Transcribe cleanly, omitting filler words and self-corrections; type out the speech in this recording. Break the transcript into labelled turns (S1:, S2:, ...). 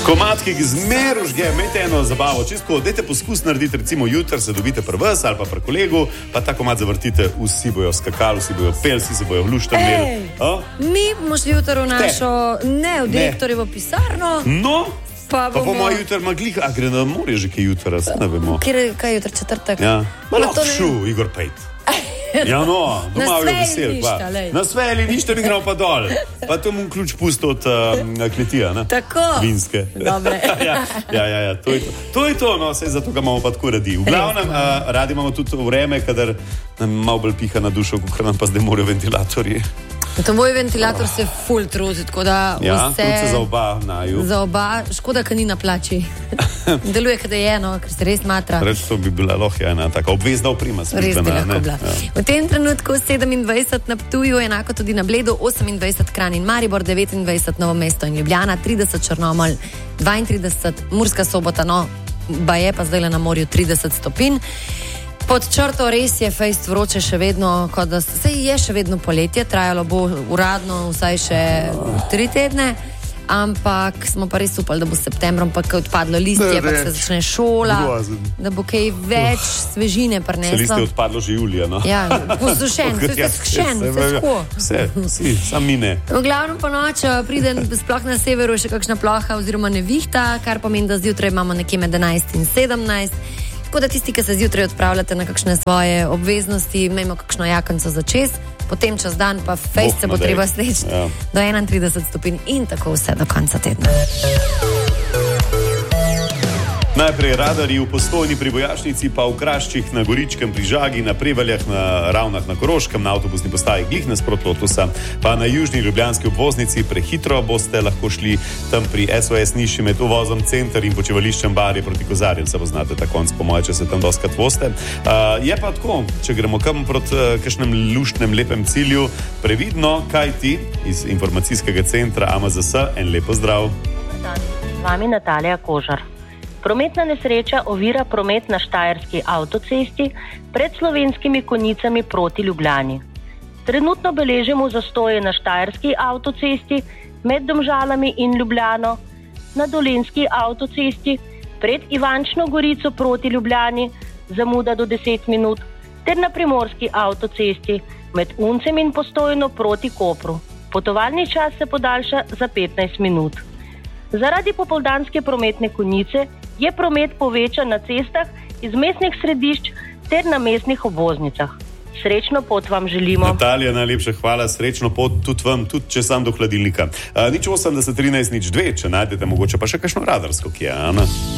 S1: Komat, ki ga zmer užge, imejte eno zabavo, čisto, dajte poskus narediti, recimo jutri se dobite pri vas ali pa pri kolegu, pa ta komat zavrtite, vsi bojo skakali, vsi bojo pel, vsi se bojo v luštem imeli.
S2: Mi bomo šli jutri v našo, v direktorjevo pisarno.
S1: No,
S2: pa
S1: bomo jutri maglih, a gre na morje že kaj jutri, ne vemo.
S2: Kaj je jutri, četrtek?
S1: Ja, malo šu, Igor Pejt. Ja, no, doma je vesel. Na sveli ništa, mi gremo pa dol. Pa to mu ključ pusto od kmetija, ne?
S2: Tako.
S1: Vinske.
S2: Dobre.
S1: Ja, to je to, no, sej zato ga imamo pa tako radi. V glavnem, radi imamo tudi vreme, kadar nam malo bolj piha na dušo, kot nam pa zdaj morajo ventilatorji.
S2: To moj ventilator se ful trudi, tako da vse...
S1: Ja, tudi se za oba naju.
S2: Za oba, škoda, ka ni na plači. Deluje, kada je eno, ker se res matra.
S1: Reč, to bi bila lahko ena taka obvezna oprima.
S2: Res bi lahko bila. Ja. V tem trenutku 27 na Ptuju, enako tudi na Bledu, 28 Kranj in Maribor, 29 Novo mesto in Ljubljana, 30 Črnomelj, 32 Murska Sobota, no, baje pa zdaj na morju 30 stopinj. Pod črto res je fejst vroče še vedno, kot da se je še vedno poletje, trajalo bo uradno vsaj še 3 tedne, ampak smo pa res upali, da bo s septembrom pa odpadlo listje, pa se začne šola, da bo kaj več svežine prineslo.
S1: Se listje odpadlo že julija, no?
S2: Ja, posušen, vse skšen, vse tako.
S1: Vsi, sam mi ne.
S2: V glavnem po noč pride sploh na severu še kakšna ploha oziroma nevihta, kar pomeni, da zjutraj imamo nekje med 11 in 17. Tako da tisti, ki se zjutraj odpravljate na kakšne svoje obveznosti, imamo kakšno jakonco za čez, potem čez dan pa fejst se bo treba sleči do 31 stopinj in tako vse do konca tedna.
S1: Najprej radarji v Postojni pri Vojašnici, pa v Kraščih na Goričkem pri Žagi, na Prevaljah, na Ravnah na Koroškem, na avtobusni postaji glih nasprot Lotusa, pa na južni ljubljanski obvoznici prehitro boste lahko šli tam pri SOS Niši med uvozom Center in počivališčem Barje proti Kozarjem, se poznate ta konc, po moje, če se tam doskrat voste. Je pa tako, če gremo kam proti kakšnem luštnem lepem cilju, previdno, kaj ti iz informacijskega centra AMZS, en lepo zdrav.
S3: Z vami Natalija Kožar. Prometna nesreča ovira promet na Štajerski avtocesti pred Slovenskimi Konjicami proti Ljubljani. Trenutno beležimo zastoje na Štajerski avtocesti med Domžalami in Ljubljano, na Dolenjski avtocesti pred Ivančno Gorico proti Ljubljani, zamuda do 10 minut, ter na Primorski avtocesti med Uncem in Postojno proti Kopru. Potovalni čas se podaljša za 15 minut. Zaradi popoldanske prometne konice je promet povečan na cestah iz mestnih središč ter na mestnih obvoznicah. Srečno pot vam želimo.
S1: Natalija, najlepša hvala, srečno pot tudi vam, tudi če sam do hladilnika. Nič 80 13 nič 2, če najdete mogoče pa še kakšno radarsko, ki je, Ana.